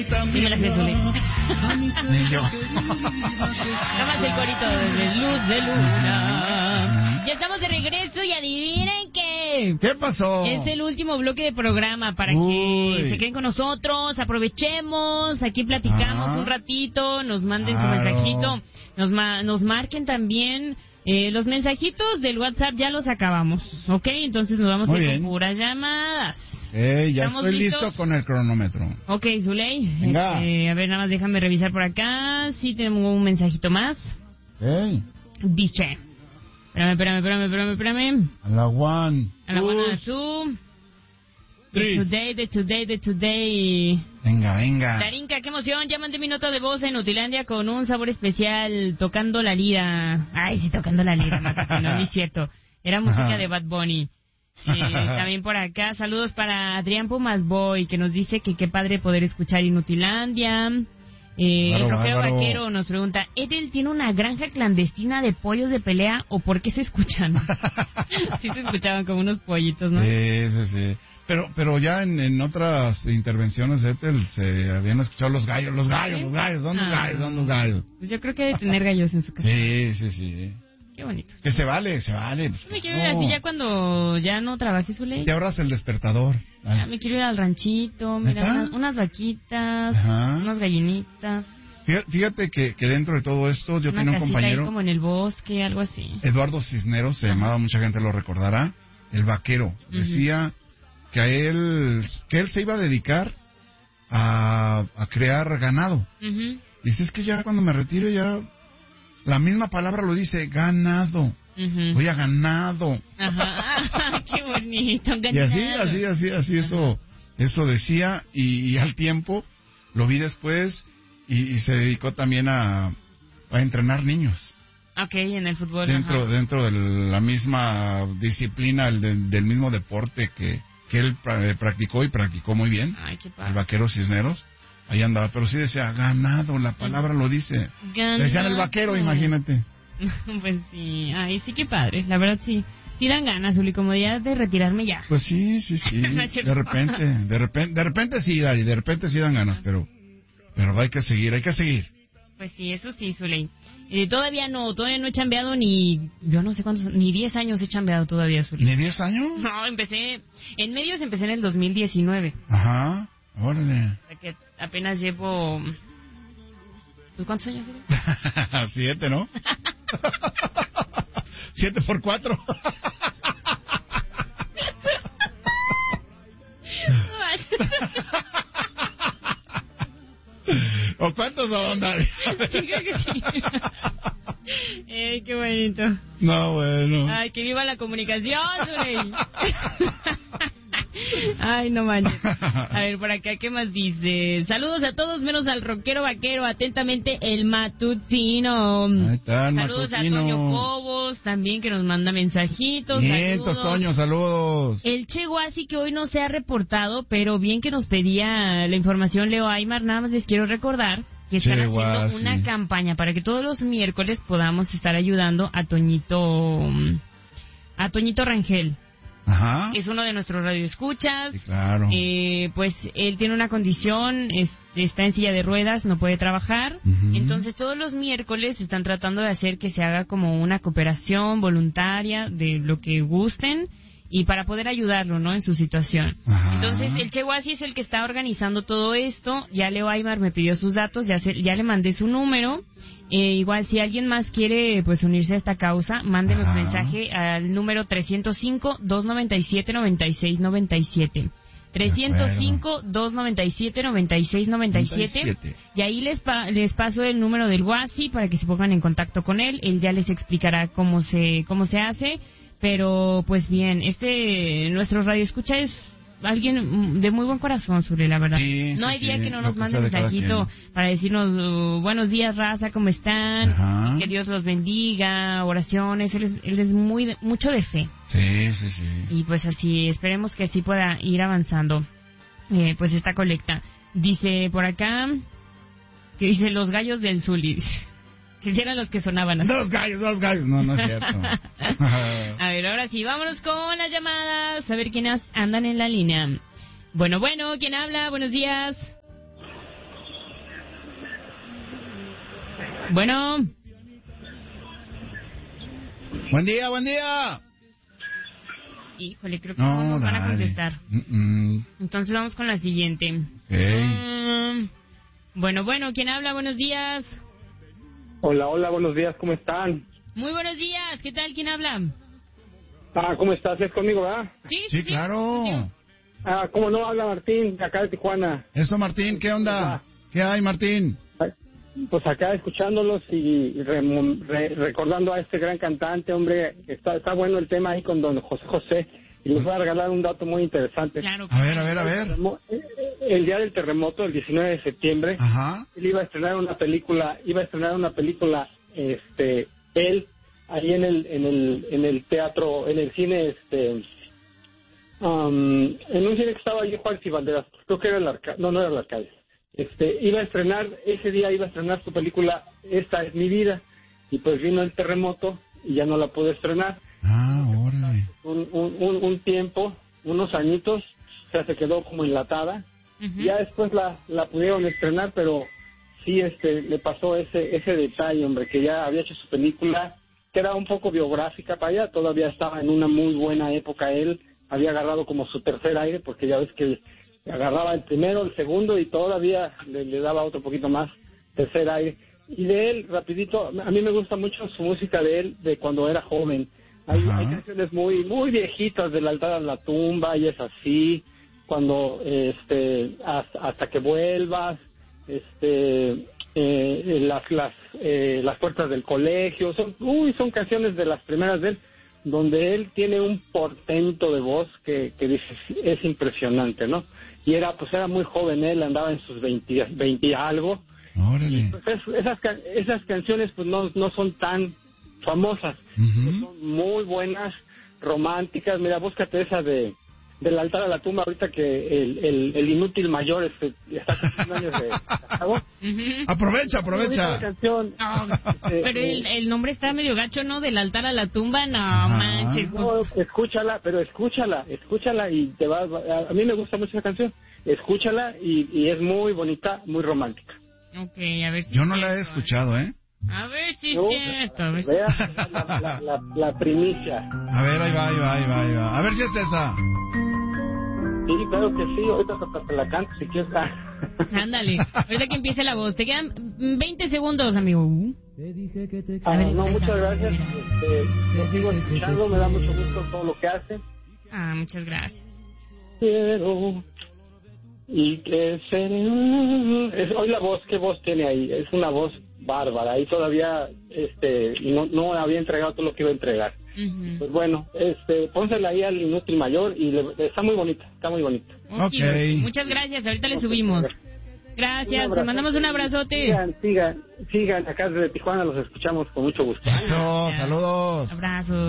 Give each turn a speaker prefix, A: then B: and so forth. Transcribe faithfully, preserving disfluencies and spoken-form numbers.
A: Sí me la sé, Zule.
B: Ni yo.
A: Nada más el corito de Luz de Luna. Ya estamos de regreso y adivinen qué.
B: ¿Qué pasó?
A: Es el último bloque de programa para
B: Uy.
A: que se queden con nosotros, aprovechemos, aquí platicamos
B: Ah.
A: un ratito, nos manden
B: Claro.
A: su mensajito, nos, ma- nos marquen también. Eh, los mensajitos del WhatsApp ya los acabamos, ¿ok? Entonces nos vamos
B: Muy
A: a ir
B: bien.
A: con puras llamadas.
B: Eh, ya
A: ¿Estamos
B: estoy
A: listos?
B: listo con el cronómetro.
A: Ok, Zuley.
B: Venga.
A: Este, a ver, nada más déjame revisar por acá. Sí, tenemos un mensajito más.
B: Hey,
A: Dice. Espérame, espérame, espérame, espérame, espérame.
B: a la one.
A: A la buena
B: Dos,
A: su. De
B: tres.
A: today, de today, de today.
B: Venga, venga.
A: Tarinka, qué emoción. Ya mandé mi nota de voz en Utilandia con un sabor especial, tocando la lira. Ay, sí, tocando la lira, Matutino, no es cierto. Era música
B: Ajá.
A: de Bad Bunny. Eh, también por acá, saludos para Adrián Pumas Boy, que nos dice que qué padre poder escuchar Inutilandia. Eh,
B: Bárbaro,
A: el rockero
B: bárbaro.
A: vaquero nos pregunta, ¿Edel tiene una granja clandestina de pollos de pelea o por qué se escuchan? Sí se escuchaban como unos pollitos, ¿no?
B: Sí, sí, sí. Pero, pero ya en, en otras intervenciones de Ethel se habían escuchado los gallos, los gallos, los gallos, ¿dónde los
A: Ah.
B: gallos, dónde los gallos?
A: Pues yo creo que debe tener gallos en su casa.
B: Sí, sí, sí.
A: Qué bonito.
B: Que se vale, se vale. Pues,
A: Me quiero
B: no.
A: ir así ya cuando ya no trabaje su ley.
B: Te ahorras el despertador.
A: Ya me quiero ir al ranchito, mira,
B: ¿Neta?
A: unas, unas vaquitas,
B: Ajá.
A: unas gallinitas,
B: Fí- Fíjate que, que dentro de todo esto yo
A: una
B: tenía un
A: casita ahí
B: compañero,
A: como en el bosque, algo así.
B: Eduardo Cisneros, se
A: Ajá.
B: llamaba, mucha gente lo recordará, el vaquero. Decía que a él, que él se iba a dedicar a, a crear ganado.
A: Ujú,
B: Dice, es que ya cuando me retire ya, la misma palabra lo dice, ganado.
A: ujú.
B: Voy a ganado.
A: Ajá, qué bonito.
B: Y así,
A: ganado.
B: así, así, así, eso, eso decía, y, y al tiempo lo vi después y, y se dedicó también a, a entrenar niños
A: Ok, en el fútbol.
B: dentro,
A: ajá.
B: dentro de la misma disciplina, el de- del mismo deporte que, que él pra- practicó y practicó muy bien,
A: Ay, qué
B: el
A: padre.
B: vaquero Cisneros. Ahí andaba, pero sí decía ganado, la palabra lo dice.
A: Ganado.
B: Decían el vaquero, imagínate.
A: Pues sí, ay, sí, qué padre, la verdad sí. Sí dan ganas, Uli, como ya de retirarme ya.
B: Pues sí, sí, sí.
A: No es cierto.
B: De repente, de repente, de repente sí, Dari, de repente sí dan ganas, pero, pero hay que seguir, hay que seguir.
A: Pues sí, eso sí, Zuley. Eh, todavía no, todavía no he chambeado ni, yo no sé cuántos, ni diez años he chambeado todavía, Zuley.
B: ¿Ni diez años?
A: No, empecé, en medios empecé en el dos mil diecinueve.
B: Ajá, órale.
A: O sea que apenas llevo, pues ¿cuántos años? Zuley?
B: Siete, ¿no? Siete por cuatro. ¿O cuántos son, Dari?
A: Sí, creo que sí. Eh, qué bonito.
B: No, bueno.
A: Ay, que viva la comunicación, Zuley. Ay, no manches. A ver, por acá, ¿qué más dice? Saludos a todos, menos al rockero vaquero. Atentamente, el matutino.
B: Ahí está el
A: Saludos
B: matutino.
A: a Toño Cobos, también, que nos manda mensajitos.
B: Nietos,
A: Saludos.
B: Toño, saludos.
A: El Che Guasi, que hoy no se ha reportado, pero bien que nos pedía la información Leo Aymar. Nada más les quiero recordar que están
B: Che
A: haciendo
B: Guasi.
A: una campaña para que todos los miércoles podamos estar ayudando a Toñito, a Toñito Rangel.
B: Ajá.
A: Es uno de nuestros radioescuchas.
B: Sí, claro.
A: Eh, pues él tiene una condición, es- está en silla de ruedas, no puede trabajar.
B: Ujú.
A: Entonces todos los miércoles están tratando de hacer que se haga como una cooperación voluntaria de lo que gusten y para poder ayudarlo, ¿no? En su situación.
B: Ajá.
A: Entonces el Che Guasi es el que está organizando todo esto. Ya Leo Aymar me pidió sus datos, ya, se- ya le mandé su número. Eh, igual, si alguien más quiere pues unirse a esta causa, mándenos
B: Ajá.
A: mensaje al número trescientos cinco, doscientos noventa y siete, noventa y seis noventa y siete. trescientos cinco, doscientos noventa y siete, noventa y seis noventa y siete.
B: noventa y siete.
A: Y ahí les, pa- les paso el número del Guasi para que se pongan en contacto con él. Él ya les explicará cómo se, cómo se hace. Pero, pues bien, este, nuestro radio escucha es alguien mm, de muy buen corazón, Sure, la verdad.
B: Sí,
A: no
B: sí,
A: hay día
B: sí,
A: que no
B: lo
A: nos
B: que
A: mande
B: sea de cada
A: mensajito para decirnos uh, buenos días, raza, ¿cómo están?
B: Ajá.
A: Que Dios los bendiga, oraciones. Él es, él es muy de- mucho de fe.
B: Sí, sí, sí.
A: Y pues así, esperemos que así pueda ir avanzando eh, pues esta colecta. Dice por acá, que dice los gallos del Zuli. Que si eran los que sonaban así.
B: Dos gallos, dos gallos. No, no es cierto.
A: A ver, ahora sí, vámonos con las llamadas. A ver quiénes andan en la línea. Bueno, bueno, ¿quién habla? Buenos días. Bueno.
B: Buen día, buen día.
A: Híjole, creo que no, no nos van a contestar.
B: Mm-mm.
A: Entonces vamos con la siguiente.
B: Okay.
A: Mm, bueno, bueno, ¿quién habla? Buenos días.
C: Hola, hola, buenos días, ¿cómo están?
A: Muy buenos días, ¿qué tal? ¿Quién habla?
C: Ah, ¿cómo estás? ¿Es conmigo, verdad?
A: Sí,
B: Sí,
A: sí,
B: claro.
A: sí.
C: Ah, ¿cómo no? Habla Martín, de acá de Tijuana.
B: Eso, Martín, ¿qué onda? ¿Qué hay, Martín?
C: Pues acá escuchándolos y remo- re- recordando a este gran cantante, hombre, está, está bueno el tema ahí con don José José. Y les voy a regalar un dato muy interesante.
A: Claro.
B: A ver, a ver, a ver.
C: El día del terremoto, el diecinueve de septiembre,
B: Ajá.
C: él iba a estrenar una película, iba a estrenar una película, este, él, ahí en el, en el, en el teatro, en el cine, este, um, en un cine que estaba allí Juárez y Banderas, creo que era el Arca, no, no era el Arcadia. Este, iba a estrenar, ese día iba a estrenar su película, Esta es mi vida, y pues vino el terremoto y ya no la pude estrenar.
B: Ah, órale.
C: Un, un, un, un tiempo, unos añitos, o sea, se quedó como enlatada.
A: Uh-huh.
C: Ya después la, la pudieron estrenar, pero sí este le pasó ese ese detalle, hombre, que ya había hecho su película, que era un poco biográfica para allá, todavía estaba en una muy buena época él, había agarrado como su tercer aire, porque ya ves que agarraba el primero, el segundo y todavía le, le daba otro poquito más, tercer aire. Y de él, rapidito, a mí me gusta mucho su música de él, de cuando era joven. Hay, hay canciones muy muy viejitas, del altar a la tumba, y es así, cuando este hasta, hasta que vuelvas, este eh, las las eh, las puertas del colegio, son uy son canciones de las primeras de él, donde él tiene un portento de voz que que dices, es impresionante, ¿no? Y era pues era muy joven él, andaba en sus veinte, veinte y algo.
B: Órale.
C: Pues es, esas esas canciones pues no no son tan famosas,
B: Uh-huh.
C: son muy buenas, románticas. Mira, búscate esa de del altar a la tumba, ahorita que el, el, el inútil mayor este, está cumpliendo años de casado.
A: Uh-huh.
B: Aprovecha,
C: Muy bonita la
B: aprovecha.
C: canción.
A: No,
C: Este,
A: pero el,
C: eh,
A: el nombre está medio gacho, ¿no? Del altar a la tumba, no
B: Ajá.
A: manches.
C: no, escúchala, pero escúchala, escúchala y te va, a, a mí me gusta mucho esa canción. Escúchala y, y es muy bonita, muy romántica.
A: Ok, a ver si
B: Yo
A: es
B: no la he
A: cierto,
B: escuchado, ¿eh?
A: ¿eh? A ver si es
C: No,
A: cierto. A ver.
C: Vea la, la, la, la primicia.
B: A ver, ahí va, ahí va, ahí va, ahí va. A ver si es esa.
C: Sí, claro que sí, ahorita hasta te la canto si quieres.
A: Ándale, ahorita que empiece la voz. Te quedan veinte segundos, amigo.
C: Ah,
A: A ver,
C: no,
A: ahí
C: muchas
A: está.
C: gracias. Este, lo sigo escuchando, me da mucho gusto todo lo que hace.
A: Ah, muchas gracias.
C: Quiero y que seré. Es, hoy la voz, ¿qué voz tiene ahí? Es una voz bárbara. Ahí todavía este, no, no había entregado todo lo que iba a entregar.
A: Uh-huh.
C: Pues bueno, este, pónsela ahí al inútil mayor y le, está muy bonita, está muy bonita.
A: Ok.
B: Ok.
A: Muchas gracias, ahorita le subimos. Gracias, te mandamos un abrazote.
C: Sigan, sigan, sigan acá desde Tijuana, los escuchamos con mucho gusto.
B: Eso, saludos.
A: Abrazos.